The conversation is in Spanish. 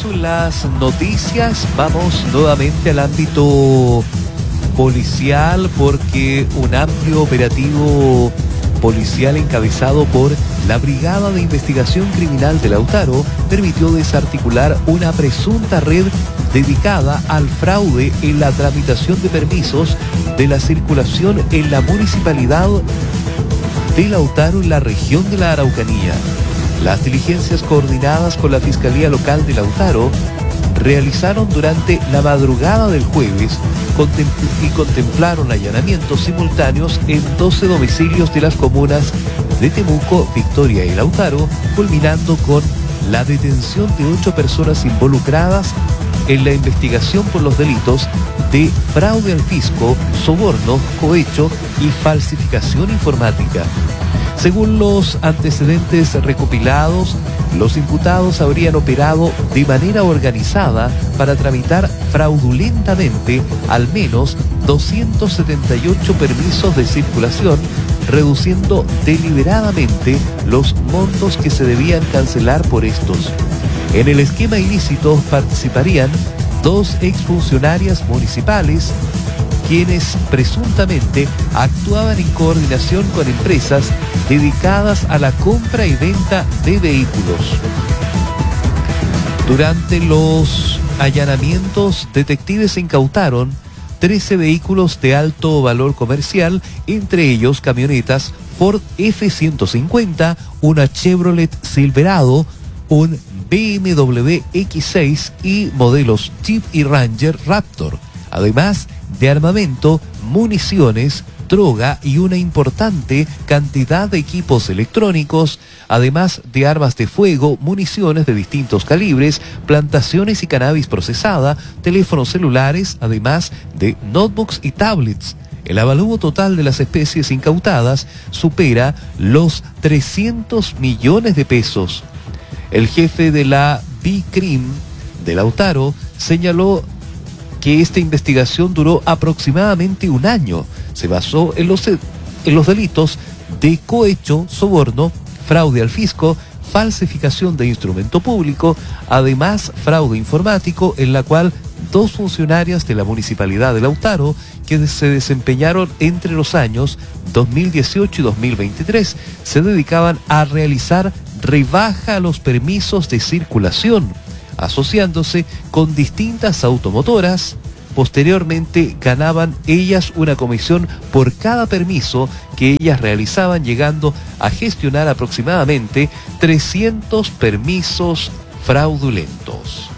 eso en las noticias. Vamos nuevamente al ámbito policial porque un amplio operativo policial encabezado por la Brigada de Investigación Criminal de Lautaro permitió desarticular una presunta red dedicada al fraude en la tramitación de permisos de la circulación en la municipalidad de Lautaro en la región de la Araucanía. Las diligencias coordinadas con la Fiscalía Local de Lautaro realizaron durante la madrugada del jueves y contemplaron allanamientos simultáneos en 12 domicilios de las comunas de Temuco, Victoria y Lautaro, culminando con la detención de 8 personas involucradas en la investigación por los delitos de fraude al fisco, soborno, cohecho y falsificación informática. Según los antecedentes recopilados, los imputados habrían operado de manera organizada para tramitar fraudulentamente al menos 278 permisos de circulación, reduciendo deliberadamente los montos que se debían cancelar por estos. En el esquema ilícito participarían 2 exfuncionarias municipales, quienes presuntamente actuaban en coordinación con empresas dedicadas a la compra y venta de vehículos. Durante los allanamientos, detectives incautaron 13 vehículos de alto valor comercial, entre ellos camionetas Ford F-150, una Chevrolet Silverado, un BMW X6 y modelos Jeep y Ranger Raptor, además de armamento, municiones, droga y una importante cantidad de equipos electrónicos, además de armas de fuego, municiones de distintos calibres, plantaciones y cannabis procesada, teléfonos celulares, además de notebooks y tablets. El avalúo total de las especies incautadas supera los 300 millones de pesos. El jefe de la BICRIM de Lautaro señaló que esta investigación duró aproximadamente un año. Se basó en los delitos de cohecho, soborno, fraude al fisco, falsificación de instrumento público, además fraude informático, en la cual 2 funcionarias de la Municipalidad de Lautaro, que se desempeñaron entre los años 2018 y 2023, se dedicaban a realizar rebaja a los permisos de circulación, asociándose con distintas automotoras. Posteriormente ganaban ellas una comisión por cada permiso que ellas realizaban, llegando a gestionar aproximadamente 300 permisos fraudulentos.